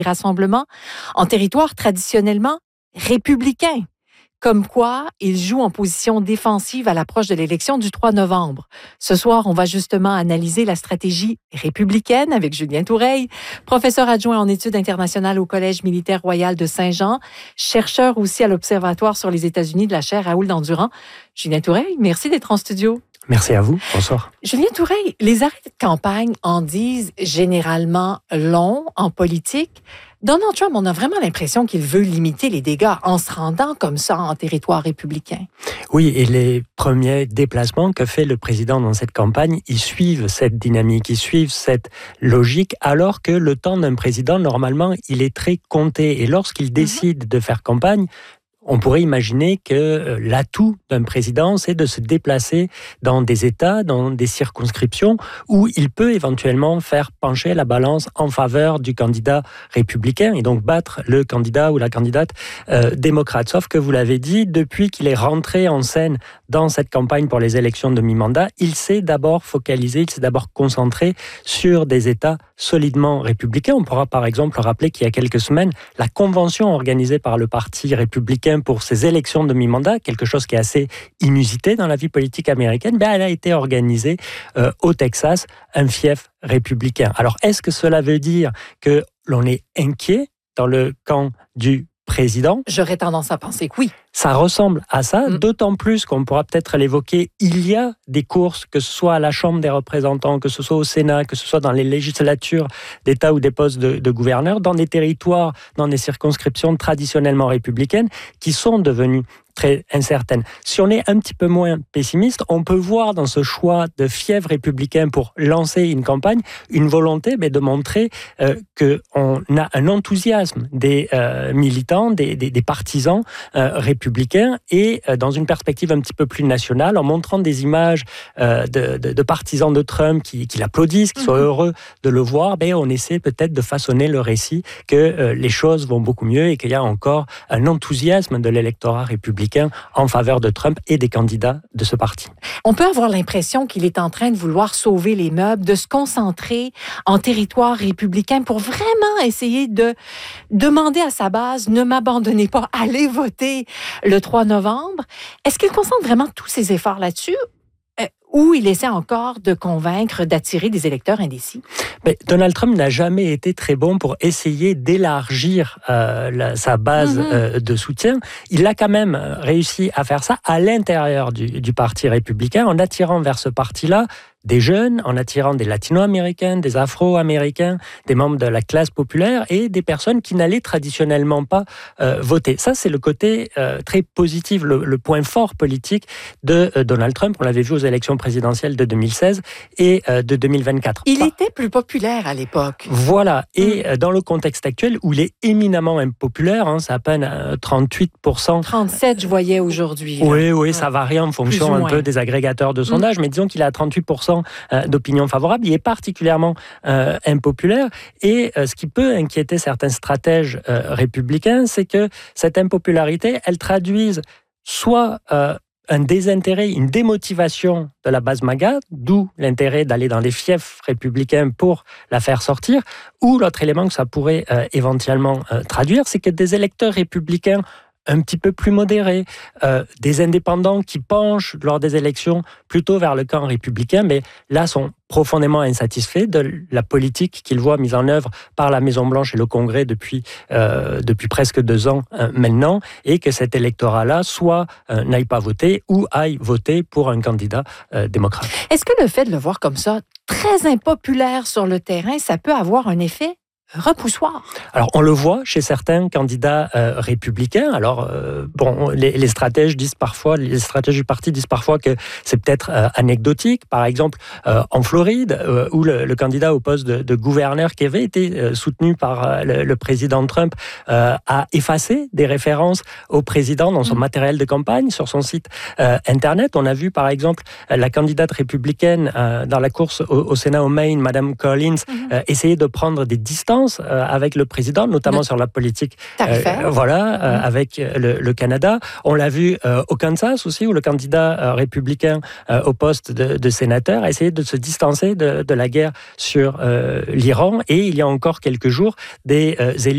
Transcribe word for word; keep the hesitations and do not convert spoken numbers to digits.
rassemblements en territoire traditionnellement républicain. Comme quoi, il joue en position défensive à l'approche de l'élection du trois novembre. Ce soir, on va justement analyser la stratégie républicaine avec Julien Toureille, professeur adjoint en études internationales au Collège militaire royal de Saint-Jean, chercheur aussi à l'Observatoire sur les États-Unis de la chaire Raoul Dandurand. Julien Toureille, merci d'être en studio. Merci à vous. Bonsoir. Julien Toureille, les arrêts de campagne en disent généralement longs en politique. Donald Trump, on a vraiment l'impression qu'il veut limiter les dégâts en se rendant comme ça en territoire républicain. Oui, et les premiers déplacements que fait le président dans cette campagne, ils suivent cette dynamique, ils suivent cette logique, alors que le temps d'un président, normalement, il est très compté. Et lorsqu'il décide de faire campagne, on pourrait imaginer que l'atout d'un président, c'est de se déplacer dans des États, dans des circonscriptions où il peut éventuellement faire pencher la balance en faveur du candidat républicain et donc battre le candidat ou la candidate euh, démocrate. Sauf que vous l'avez dit, depuis qu'il est rentré en scène dans cette campagne pour les élections de mi-mandat, il s'est d'abord focalisé, il s'est d'abord concentré sur des États solidement républicains. On pourra par exemple rappeler qu'il y a quelques semaines, la convention organisée par le Parti républicain pour ces élections de mi-mandat, quelque chose qui est assez inusité dans la vie politique américaine, ben elle a été organisée euh, au Texas, un fief républicain. Alors, est-ce que cela veut dire que l'on est inquiet dans le camp du président? J'aurais tendance à penser que oui. Ça ressemble à ça, mmh. d'autant plus qu'on pourra peut-être l'évoquer, il y a des courses, que ce soit à la Chambre des représentants, que ce soit au Sénat, que ce soit dans les législatures d'État ou des postes de, de gouverneurs, dans des territoires, dans des circonscriptions traditionnellement républicaines, qui sont devenues très incertaines. Si on est un petit peu moins pessimiste, on peut voir dans ce choix de fief républicain pour lancer une campagne, une volonté mais de montrer euh, qu'on a un enthousiasme des euh, militants, des, des, des partisans euh, républicains et euh, dans une perspective un petit peu plus nationale, en montrant des images euh, de, de, de partisans de Trump qui, qui l'applaudissent, qui sont heureux de le voir, ben, on essaie peut-être de façonner le récit que euh, les choses vont beaucoup mieux et qu'il y a encore un enthousiasme de l'électorat républicain en faveur de Trump et des candidats de ce parti. On peut avoir l'impression qu'il est en train de vouloir sauver les meubles, de se concentrer en territoire républicain pour vraiment essayer de demander à sa base, ne m'abandonnez pas, allez voter le trois novembre. Est-ce qu'il concentre vraiment tous ses efforts là-dessus? Ou il essaie encore de convaincre, d'attirer des électeurs indécis? Mais Donald Trump n'a jamais été très bon pour essayer d'élargir euh, la, sa base mm-hmm. euh, de soutien. Il a quand même réussi à faire ça à l'intérieur du, du Parti républicain, en attirant vers ce parti-là des jeunes, en attirant des latino-américains, des afro-américains, des membres de la classe populaire et des personnes qui n'allaient traditionnellement pas euh, voter. Ça, c'est le côté euh, très positif, le, le point fort politique de euh, Donald Trump. On l'avait vu aux élections présidentielles de deux mille seize et euh, de deux mille vingt-quatre. Il était plus populaire à l'époque. Voilà. Et mmh. dans le contexte actuel, où il est éminemment impopulaire, hein, c'est à peine euh, trente-huit pour cent. trente-sept, je voyais aujourd'hui. Oui, oui, ça varie en fonction un peu des agrégateurs de sondage, mmh. mais disons qu'il est à trente-huit pour cent d'opinion favorable. Il est particulièrement euh, impopulaire et euh, ce qui peut inquiéter certains stratèges euh, républicains, c'est que cette impopularité, elle traduise soit euh, un désintérêt, une démotivation de la base MAGA, d'où l'intérêt d'aller dans les fiefs républicains pour la faire sortir, ou l'autre élément que ça pourrait euh, éventuellement euh, traduire, c'est que des électeurs républicains un petit peu plus modérés, euh, des indépendants qui penchent lors des élections plutôt vers le camp républicain, mais là sont profondément insatisfaits de la politique qu'ils voient mise en œuvre par la Maison-Blanche et le Congrès depuis, euh, depuis presque deux ans euh, maintenant, et que cet électorat-là soit euh, n'aille pas voter ou aille voter pour un candidat euh, démocrate. Est-ce que le fait de le voir comme ça, très impopulaire sur le terrain, ça peut avoir un effet repoussoir? Alors, on le voit chez certains candidats euh, républicains. Alors, euh, bon, les, les stratèges disent parfois, les stratèges du parti disent parfois que c'est peut-être euh, anecdotique. Par exemple, euh, en Floride, euh, où le, le candidat au poste de, de gouverneur qui avait été euh, soutenu par euh, le, le président Trump euh, a effacé des références au président dans son mmh. matériel de campagne, sur son site euh, Internet. On a vu, par exemple, la candidate républicaine euh, dans la course au, au Sénat au Maine, Madame Collins, mmh. euh, essayer de prendre des distances avec le président, notamment de... sur la politique euh, voilà, euh, mmh. avec le, le Canada. On l'a vu euh, au Kansas aussi, où le candidat euh, républicain euh, au poste de, de sénateur a essayé de se distancer de, de la guerre sur euh, l'Iran. Et il y a encore quelques jours, des euh, élus